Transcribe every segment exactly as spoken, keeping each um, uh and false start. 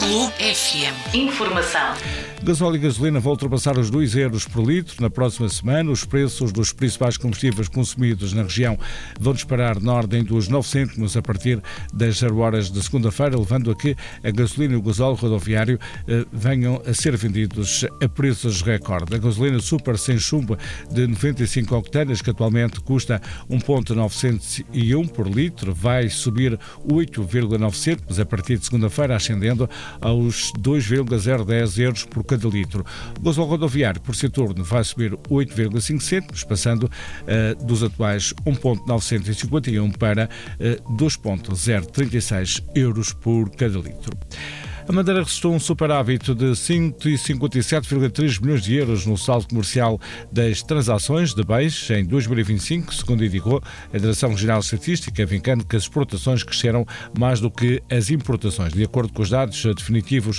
Clube F M. Informação. Gasóleo e gasolina vão ultrapassar os dois euros por litro na próxima semana. Os preços dos principais combustíveis consumidos na região vão disparar na ordem dos nove cêntimos a partir das zero horas de segunda-feira, levando a que a gasolina e o gasóleo rodoviário eh, venham a ser vendidos a preços recorde. A gasolina super sem chumbo de noventa e cinco octanas, que atualmente custa um vírgula novecentos e um por litro, vai subir oito vírgula nove cêntimos a partir de segunda-feira, ascendendo aos dois vírgula zero dez euros por cada litro. O gasóleo rodoviário, por seu turno, vai subir oito vírgula cinco cêntimos, passando uh, dos atuais um vírgula novecentos e cinquenta e um para uh, dois vírgula zero trinta e seis euros por cada litro. A Madeira registrou um superávit de cento e cinquenta e sete vírgula três milhões de euros no saldo comercial das transações de bens em dois mil e vinte e cinco, segundo indicou a Direção Regional de Estatística, vincando que as exportações cresceram mais do que as importações. De acordo com os dados definitivos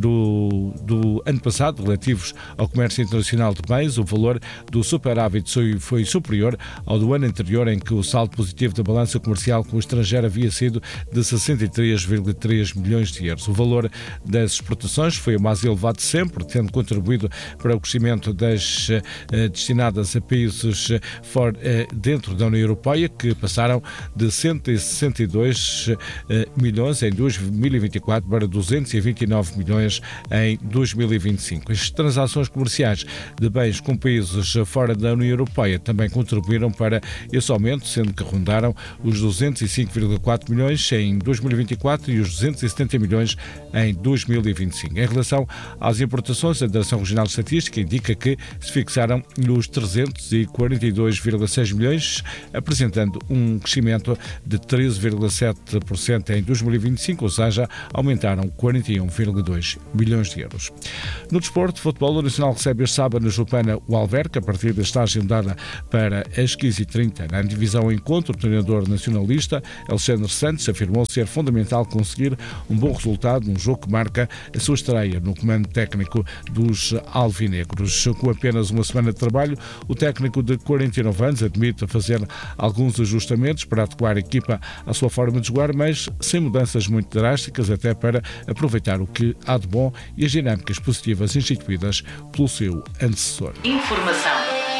do, do ano passado, relativos ao comércio internacional de bens, o valor do superávit foi superior ao do ano anterior, em que o saldo positivo da balança comercial com o estrangeiro havia sido de sessenta e três vírgula três milhões de euros. O valor das exportações foi o mais elevado de sempre, tendo contribuído para o crescimento das uh, destinadas a países uh, for, uh, dentro da União Europeia, que passaram de cento e sessenta e dois uh, milhões em dois mil e vinte e quatro para duzentos e vinte e nove milhões em dois mil e vinte e cinco. As transações comerciais de bens com países fora da União Europeia também contribuíram para esse aumento, sendo que rondaram os duzentos e cinco vírgula quatro milhões em dois mil e vinte e quatro e os duzentos e setenta milhões em dois mil e vinte e cinco. Em relação às importações, a Direção Regional de Estatística indica que se fixaram nos trezentos e quarenta e dois vírgula seis milhões, apresentando um crescimento de treze vírgula sete por cento em dois mil e vinte e cinco, ou seja, aumentaram quarenta e um vírgula dois milhões de euros. No desporto, o futebol, o Nacional recebe este sábado na Jupana o Alverca, a partir da estágio mudada para as quinze e trinta. Na divisão encontro, o treinador nacionalista Alexandre Santos afirmou ser fundamental conseguir um bom resultado num jogo que marca a sua estreia no comando técnico dos alvinegros. Com apenas uma semana de trabalho, o técnico de quarenta e nove anos admite fazer alguns ajustamentos para adequar a equipa à sua forma de jogar, mas sem mudanças muito drásticas, até para aproveitar o que há de bom e as dinâmicas positivas instituídas pelo seu antecessor. Informação.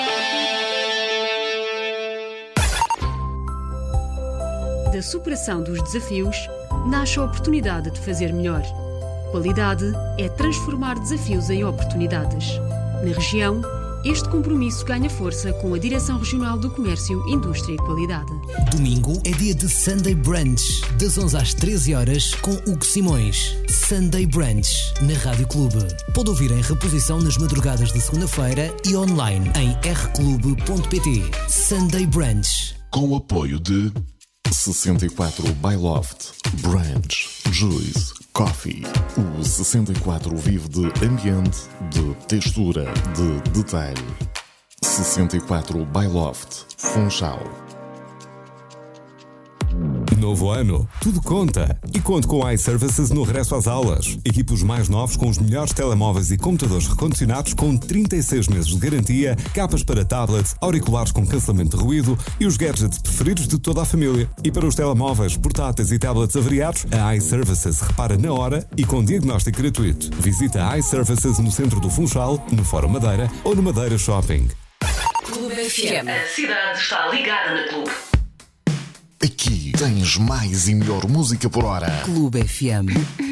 Da superação dos desafios, nasce a oportunidade de fazer melhor. Qualidade é transformar desafios em oportunidades. Na região, este compromisso ganha força com a Direção Regional do Comércio, Indústria e Qualidade. Domingo é dia de Sunday Brunch, das onze às treze horas, com Hugo Simões. Sunday Brunch, na Rádio Clube. Pode ouvir em reposição nas madrugadas de segunda-feira e online em r clube ponto p t. Sunday Brunch. Com o apoio de sessenta e quatro by Loft, Brunch, Juice, Coffee. O sessenta e quatro vive de ambiente, de textura, de detalhe. sessenta e quatro by Loft, Funchal. Novo ano, tudo conta. E conto com a iServices no regresso às aulas. Equipe os mais novos com os melhores telemóveis e computadores recondicionados com trinta e seis meses de garantia, capas para tablets, auriculares com cancelamento de ruído e os gadgets preferidos de toda a família. E para os telemóveis, portáteis e tablets avariados, a iServices repara na hora e com diagnóstico gratuito. Visita a iServices no centro do Funchal, no Fórum Madeira ou no Madeira Shopping. Clube F M. A cidade está ligada na Clube. Aqui tens mais e melhor música por hora. Clube F M.